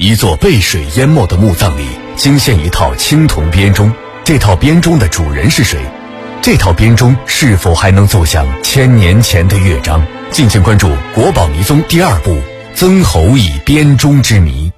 一座被水淹没的墓葬里，惊现一套青铜编钟。这套编钟的主人是谁？这套编钟是否还能奏响1000年前的乐章？敬请关注《国宝迷踪》第2部《曾侯乙编钟之谜》。